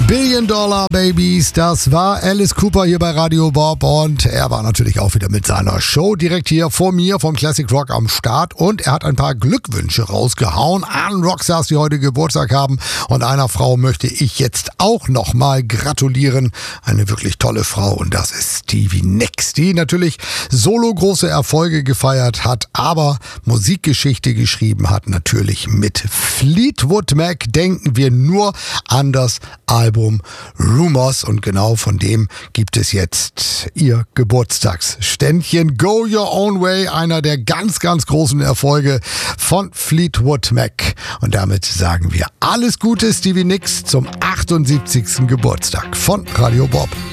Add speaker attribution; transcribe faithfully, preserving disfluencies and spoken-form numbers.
Speaker 1: Billion Dollar Babies, das war Alice Cooper hier bei Radio Bob und er war natürlich auch wieder mit seiner Show direkt hier vor mir vom Classic Rock am Start und er hat ein paar Glückwünsche rausgehauen an Rockstars, die heute Geburtstag haben und einer Frau möchte ich jetzt auch nochmal gratulieren. Eine wirklich tolle Frau und das ist Stevie Nicks, die natürlich solo große Erfolge gefeiert hat, aber Musikgeschichte geschrieben hat, natürlich mit Fleetwood Mac. Denken wir nur an das Album Rumors und genau von dem gibt es jetzt ihr Geburtstagsständchen. Go Your Own Way, einer der ganz, ganz großen Erfolge von Fleetwood Mac. Und damit sagen wir alles Gute Stevie Nicks zum achtundsiebzigsten Geburtstag von Radio Bob.